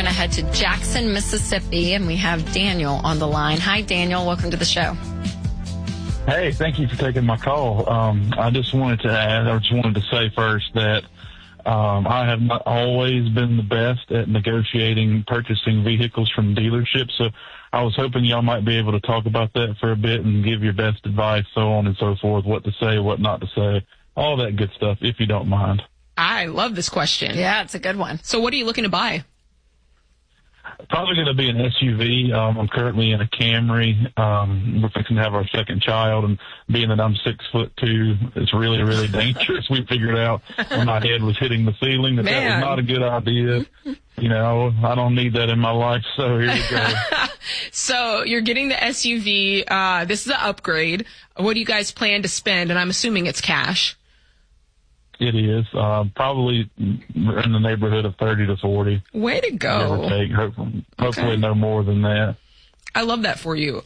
going to head to Jackson, Mississippi, and we have Daniel on the line. Hi, Daniel. Welcome to the show. Hey, thank you for taking my call. I just wanted to say first that I have not always been the best at purchasing vehicles from dealerships. So I was hoping y'all might be able to talk about that for a bit and give your best advice, so on and so forth, what to say, what not to say, all that good stuff, if you don't mind. I love this question. Yeah, it's a good one. So what are you looking to buy? Probably going to be an SUV. I'm currently in a Camry. We're fixing to have our second child, and being that I'm 6'2", it's really, really dangerous. We figured out when my head was hitting the ceiling that was not a good idea. You know, I don't need that in my life, so here we go. So you're getting the SUV. This is an upgrade. What do you guys plan to spend? And I'm assuming it's cash. It is probably in the neighborhood of 30 to 40. Way to go! Hopefully no more than that. I love that for you.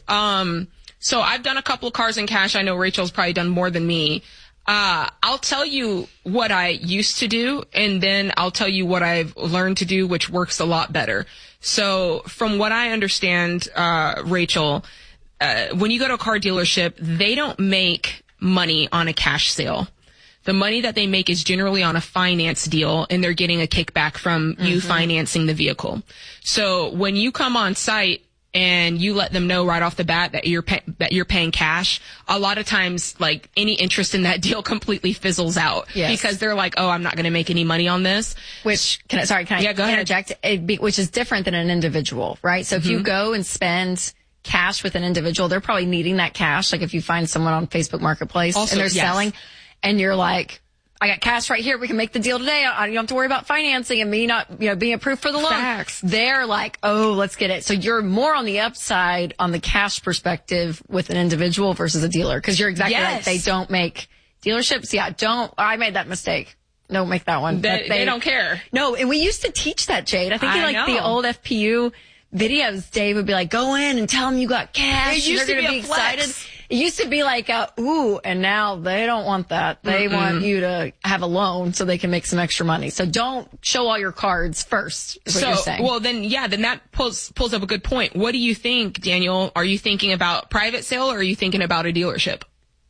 So I've done a couple of cars in cash. I know Rachel's probably done more than me. I'll tell you what I used to do, and then I'll tell you what I've learned to do, which works a lot better. So from what I understand, Rachel, when you go to a car dealership, they don't make money on a cash sale. The money that they make is generally on a finance deal, and they're getting a kickback from you financing the vehicle. So when you come on site and you let them know right off the bat that you're paying cash, a lot of times, like, any interest in that deal completely fizzles out. Yes. Because they're like, oh, I'm not going to make any money on this. Which, can I interject? Which is different than an individual, right? So if you go and spend cash with an individual, they're probably needing that cash. Like if you find someone on Facebook Marketplace and they're selling, and you're like, I got cash right here. We can make the deal today. You don't have to worry about financing and me not, being approved for the loan. Facts. They're like, oh, let's get it. So you're more on the upside on the cash perspective with an individual versus a dealer. Cause you're exactly right. They don't make dealerships. Yeah. I made that mistake. Don't make that one. They don't care. No. And we used to teach that, Jade. I think in the old FPU videos, Dave would be like, go in and tell them you got cash. It used to be excited. It used to be like, ooh, and now they don't want that. They want you to have a loan so they can make some extra money. So don't show all your cards first, is what you're saying. Well, then that pulls up a good point. What do you think, Daniel? Are you thinking about private sale, or are you thinking about a dealership?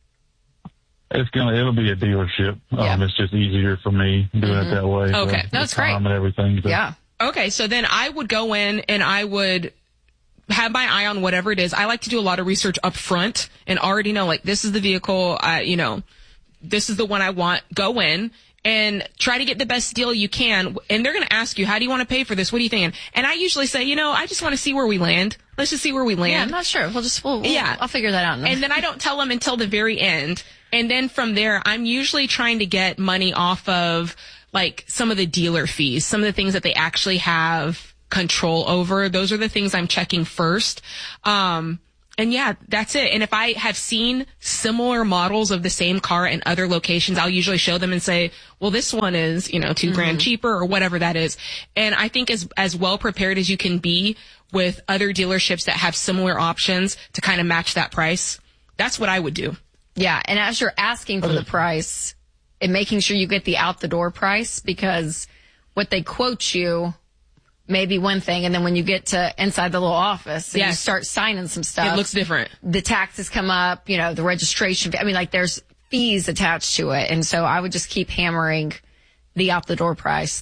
It'll be a dealership. It's just easier for me doing it that way. Okay. That's great. And everything. So. Yeah. Okay. So then I would go in and I would have my eye on whatever it is. I like to do a lot of research up front and already know, like, this is the vehicle, this is the one I want. Go in and try to get the best deal you can. And they're going to ask you, how do you want to pay for this? What are you thinking? And I usually say, I just want to see where we land. Let's just see where we land. Yeah, I'm not sure. I'll figure that out. And then I don't tell them until the very end. And then from there, I'm usually trying to get money off of, like, some of the dealer fees, some of the things that they actually have control over. Those are the things I'm checking first. And yeah, that's it. And if I have seen similar models of the same car in other locations, I'll usually show them and say, well, this one is, $2,000 cheaper or whatever that is. And I think as well prepared as you can be with other dealerships that have similar options to kind of match that price, that's what I would do. Yeah. And as you're asking for the price and making sure you get the out the door price, because what they quote you maybe one thing, and then when you get to inside the little office and you start signing some stuff, it looks different. The taxes come up, the registration. There's fees attached to it. And so I would just keep hammering the out the door price.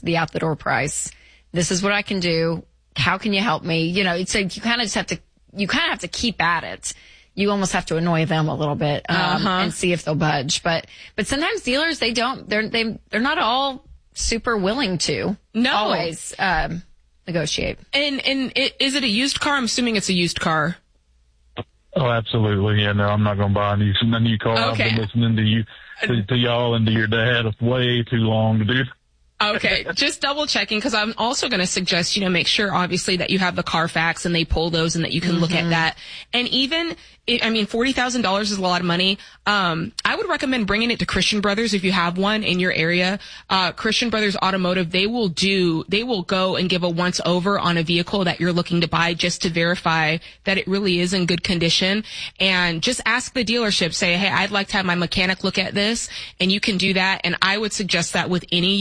This is what I can do. How can you help me? So you kind of have to keep at it. You almost have to annoy them a little bit, and see if they'll budge. But sometimes dealers, they're not all super willing to always, negotiate. And is it a used car? I'm assuming it's a used car. Oh, absolutely. Yeah, no, I'm not going to buy a new car. Okay. I've been listening to y'all and to your dad way too long to do. Okay, just double checking, because I'm also going to suggest, make sure obviously that you have the Carfax and they pull those and that you can look at that. And even, $40,000 is a lot of money. I would recommend bringing it to Christian Brothers if you have one in your area. Christian Brothers Automotive, they will go and give a once over on a vehicle that you're looking to buy just to verify that it really is in good condition. And just ask the dealership, say, hey, I'd like to have my mechanic look at this, and you can do that. And I would suggest that with any used car.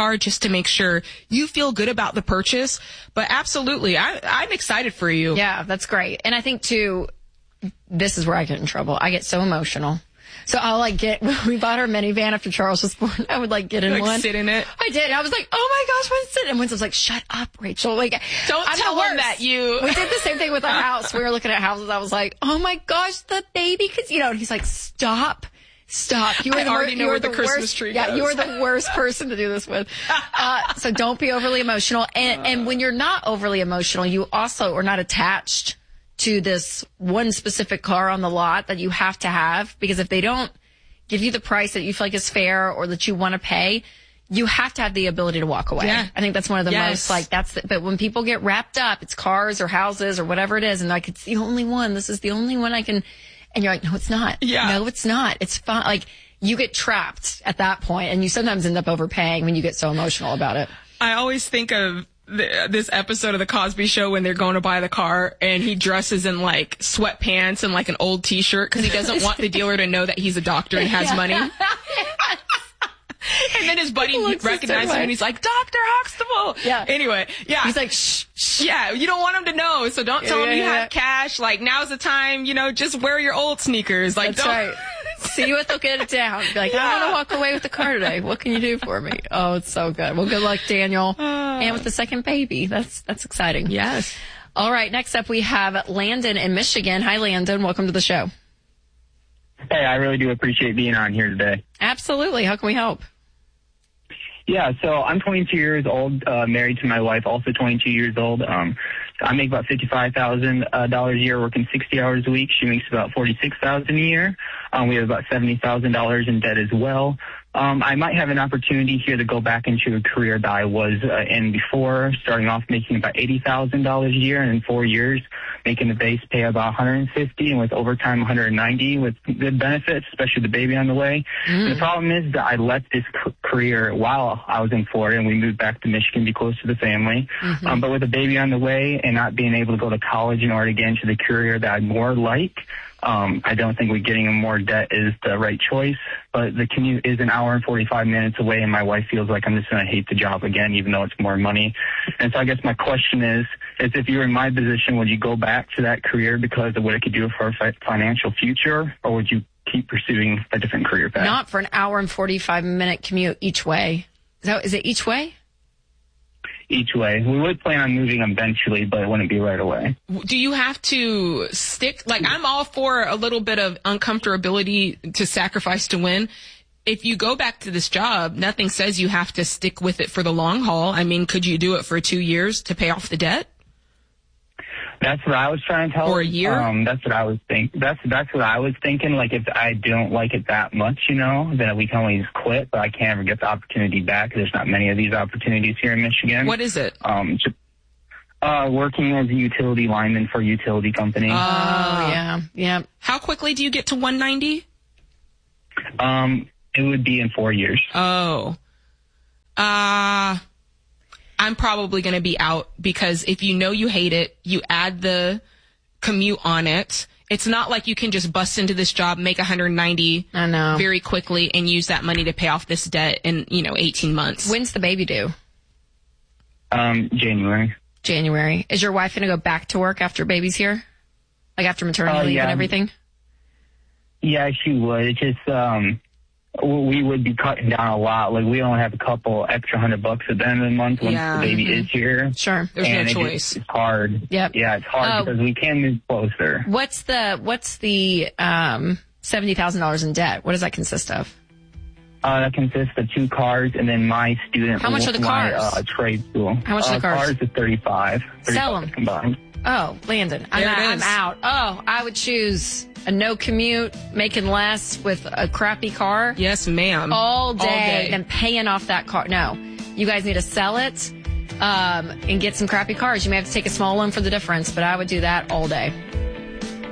car just to make sure you feel good about the purchase. But absolutely, I'm excited for you. Yeah, that's great. And I think too, this is where I get in trouble. I get so emotional. So I'll we bought our minivan after Charles was born. I would get in one. Sit in it. I did. I was like, oh my gosh, what's it? And Winston was like, shut up, Rachel. Don't tell him that you. We did the same thing with our house. We were looking at houses. I was like, oh my gosh, the baby. Cause and he's like, stop. You I already know where the Christmas tree goes. Yeah, you are the worst person to do this with. So don't be overly emotional. And when you're not overly emotional, you also are not attached to this one specific car on the lot that you have to have, because if they don't give you the price that you feel like is fair or that you want to pay, you have to have the ability to walk away. Yeah. I think that's one of the most but when people get wrapped up, it's cars or houses or whatever it is, and it's the only one. This is the only one I can, and you're like, no, it's not. Yeah. No, it's not. It's fine. You get trapped at that point, and you sometimes end up overpaying when you get so emotional about it. I always think of this episode of The Cosby Show when they're going to buy the car and he dresses in sweatpants and an old t-shirt because he doesn't want the dealer to know that he's a doctor and has money. And then his buddy recognizes him and he's like, Dr. Huxtable. Yeah. Anyway, yeah. He's like, shh. Yeah, you don't want him to know, so don't tell him you have cash. Now's the time, just wear your old sneakers. That's right. See what they'll get it down. Be like, I want to walk away with the car today. What can you do for me? Oh, it's so good. Well, good luck, Daniel. And with the second baby. That's exciting. Yes. All right. Next up, we have Landon in Michigan. Hi, Landon. Welcome to the show. Hey, I really do appreciate being on here today. Absolutely. How can we help? Yeah, so I'm 22 years old, married to my wife, also 22 years old. I make about $55,000 a year, working 60 hours a week. She makes about $46,000 a year. We have about $70,000 in debt as well. I might have an opportunity here to go back into a career that I was in before, starting off making about $80,000 a year, and in 4 years making the base pay about $150, and with overtime $190, with good benefits, especially the baby on the way. The problem is that I left this career while I was in Florida, and we moved back to Michigan to be close to the family. But with a baby on the way and not being able to go to college in order to get into the career that I'd more like, I don't think getting in more debt is the right choice, but the commute is an hour and 45 minutes away, and my wife feels like I'm just going to hate the job again, even though it's more money. And so I guess my question is if you were in my position, would you go back to that career because of what it could do for our financial future, or would you keep pursuing a different career path? Not for an hour and 45-minute commute each way. Is it each way? Each way. We would plan on moving eventually, but it wouldn't be right away. Do you have to stick? I'm all for a little bit of uncomfortability to sacrifice to win. If you go back to this job, nothing says you have to stick with it for the long haul. I mean, could you do it for 2 years to pay off the debt? That's what I was trying to tell. Or a year? That's what I was thinking. That's what I was thinking. If I don't like it that much, then we can always quit. But I can't ever get the opportunity back. There's not many of these opportunities here in Michigan. What is it? Working as a utility lineman for a utility company. Oh, yeah. Yeah. How quickly do you get to 190? It would be in 4 years. Oh. I'm probably going to be out, because if you hate it, you add the commute on it. It's not like you can just bust into this job, make 190 very quickly, and use that money to pay off this debt in, 18 months. When's the baby due? January. January. Is your wife going to go back to work after baby's here? After maternity leave and everything? Yeah, she would. It's just, we would be cutting down a lot. We only have a couple extra $100 at the end of the month once the baby is here. Sure. There's no choice. It's hard. Yep. Yeah, it's hard because we can move closer. What's the $70,000 in debt? What does that consist of? That consists of 2 cars and then my student. How much are the cars? Trade school. How much are the cars? Cars is 35. Sell them combined. Oh, Landon, I'm out. Oh, I would choose a no commute, making less with a crappy car. Yes, ma'am. All day. And paying off that car. No, you guys need to sell it and get some crappy cars. You may have to take a small loan for the difference, but I would do that all day.